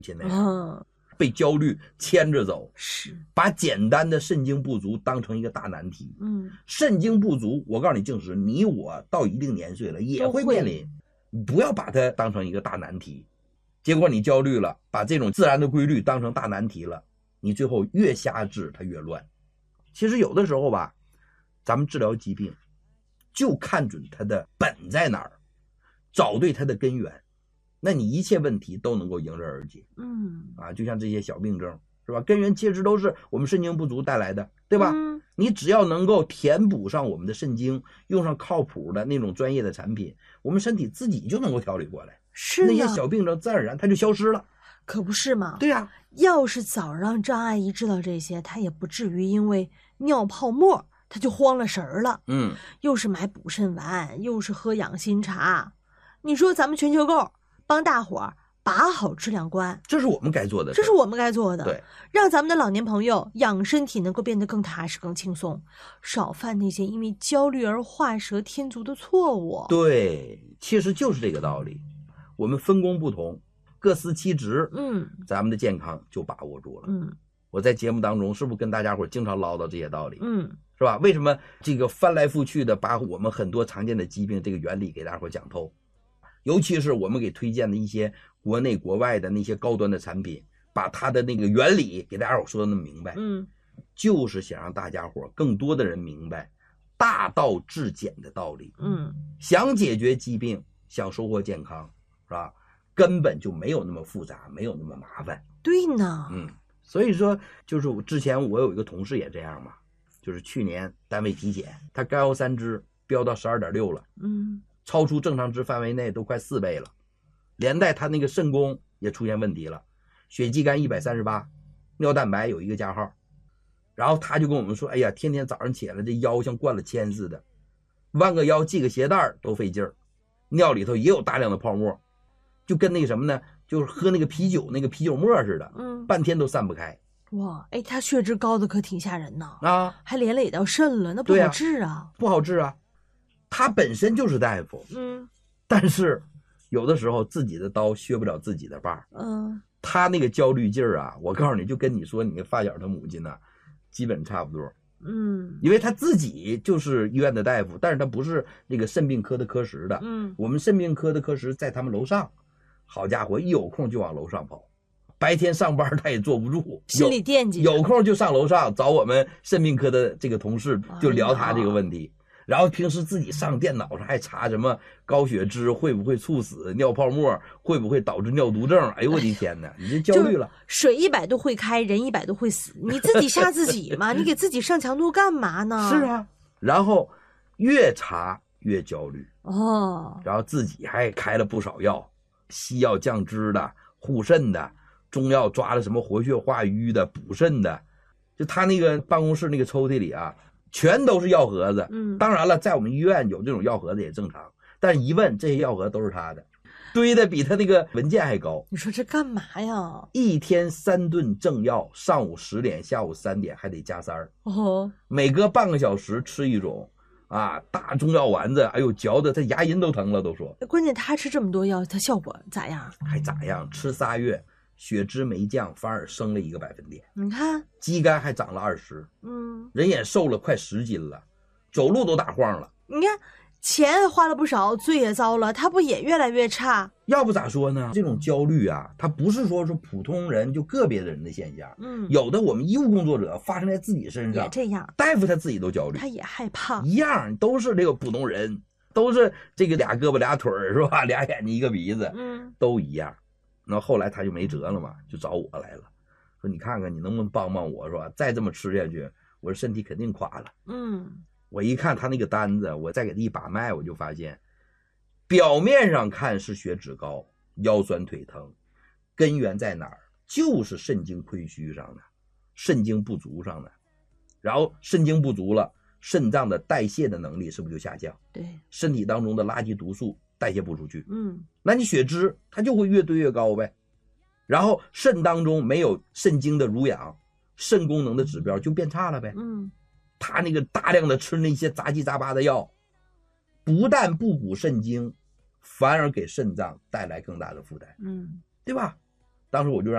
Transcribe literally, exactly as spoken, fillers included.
现在、嗯、被焦虑牵着走， 是把简单的肾精不足当成一个大难题。嗯，肾精不足，我告诉你，静时你我到一定年岁了也会面临，你不要把它当成一个大难题。结果你焦虑了，把这种自然的规律当成大难题了，你最后越瞎治它越乱。其实有的时候吧，咱们治疗疾病就看准它的本在哪儿，找对它的根源，那你一切问题都能够迎刃而解。嗯，啊，就像这些小病症是吧，根源其实都是我们肾精不足带来的，对吧？嗯，你只要能够填补上我们的肾精，用上靠谱的那种专业的产品，我们身体自己就能够调理过来， 是那些小病症自然而然它就消失了。 可不是吗？ 对呀、啊， 要是早让张阿姨知道这些，她也不至于因为尿泡沫她就慌了神儿了。嗯，又是买补肾丸，又是喝养心茶，你说咱们全球购帮大伙儿把好质量关， 这是我们该做的， 这是我们该做的。 对， 让咱们的老年朋友养身体能够变得更踏实、更轻松，少犯那些因为焦虑而画蛇添足的错误。 对，其实就是这个道理。我们分工不同，各司其职，嗯，咱们的健康就把握住了。嗯，我在节目当中是不是跟大家伙经常唠叨这些道理？嗯，是吧？为什么这个翻来覆去的把我们很多常见的疾病这个原理给大伙讲透？尤其是我们给推荐的一些国内国外的那些高端的产品，把它的那个原理给大家伙说的那么明白。嗯，就是想让大家伙更多的人明白大道至简的道理。嗯，想解决疾病，想收获健康，是吧？根本就没有那么复杂，没有那么麻烦。 对呢。 嗯，所以说就是我之前我有一个同事也这样嘛，就是去年单位体检，他甘油三酯飙到 十二点六 了。嗯，超出正常值范围内都快四倍了，连带他那个肾功也出现问题了，血肌酐一百三十八，尿蛋白有一个加号。然后他就跟我们说，哎呀，天天早上起来这腰像灌了铅似的，弯个腰系个鞋带都费劲儿，尿里头也有大量的泡沫，就跟那个什么呢，就是喝那个啤酒那个啤酒沫似的，嗯，半天都散不开。 哇，哎，他血脂高的可挺吓人呐， 啊， 还连累到肾了，那不好治啊， 啊不好治啊。他本身就是大夫，嗯，但是有的时候自己的刀削不了自己的把，嗯，他那个焦虑劲儿啊，我告诉你，就跟你说你发小他母亲呢、啊，基本差不多，嗯，因为他自己就是医院的大夫，但是他不是那个肾病科的科室的，嗯，我们肾病科的科室在他们楼上，好家伙，一有空就往楼上跑，白天上班他也坐不住， 心里惦记， 有空就上楼上找我们肾病科的这个同事，就聊他这个问题。哎，然后平时自己上电脑上还查什么高血脂会不会猝死，尿泡沫会不会导致尿毒症。哎呦我的天哪，你这焦虑了。 水一百度会开，人一百度会死，你自己吓自己嘛？你给自己上强度干嘛呢？ 是啊，然后越查越焦虑哦，然后自己还开了不少药，西药降脂的、护肾的，中药抓了什么活血化瘀的、补肾的，就他那个办公室那个抽屉里啊。全都是药盒子，嗯，当然了，在我们医院有这种药盒子也正常，但是一问这些药盒都是他的，堆的比他那个文件还高。 你说这干嘛呀？ 一天三顿正药，上午十点，下午三点，还得加三儿，哦，每隔半个小时吃一种，啊，大中药丸子，哎呦，嚼的他牙龈都疼了，都说。 关键他吃这么多药，他效果咋样？ 还咋样？吃仨月。血脂没降，反而升了一个百分点。 你看， 肌酐还长了二十，嗯，人也瘦了快十斤了，走路都打晃了。 你看，钱花了不少，罪也遭了，他不也越来越差？ 要不咋说呢？这种焦虑啊，它不是说是普通人就个别的人的现象，嗯，有的我们医务工作者发生在自己身上也这样， 大夫他自己都焦虑， 他也害怕， 一样都是这个普通人，都是这个俩胳膊俩腿是吧？俩眼睛一个鼻子，嗯，都一样。然后后来他就没辙了嘛，就找我来了，说你看看你能不能帮帮我，是吧？再这么吃下去，我身体肯定垮了。嗯，我一看他那个单子，我再给他一把脉，我就发现，表面上看是血脂高、腰酸腿疼，根源在哪儿？就是肾精亏虚上的，肾精不足上的。然后肾精不足了，肾脏的代谢的能力是不是就下降？ 对， 身体当中的垃圾毒素代谢不出去，嗯，那你血脂它就会越堆越高呗。然后肾当中没有肾精的濡养，肾功能的指标就变差了呗。嗯，他那个大量的吃那些杂七杂八的药，不但不补肾精，反而给肾脏带来更大的负担。嗯，对吧？当时我就让